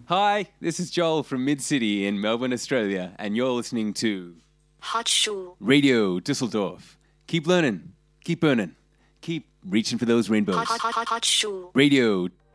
Hi, this is Joel from Mid-City in Melbourne, Australia, and you're listening to Hot Shoe. Radio Düsseldorf. Keep learning, keep burning, keep reaching for those rainbows. Hot Shoe. Radio